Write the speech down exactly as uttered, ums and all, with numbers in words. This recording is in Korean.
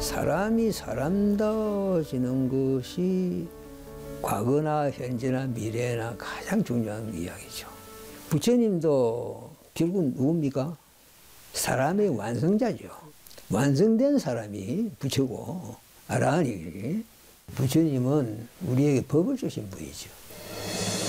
사람이 사람다워지는 것이 과거나 현재나 미래나 가장 중요한 이야기죠. 부처님도 결국 누굽니까? 사람의 완성자죠. 완성된 사람이 부처고, 아라하니 부처님은 우리에게 법을 주신 분이죠.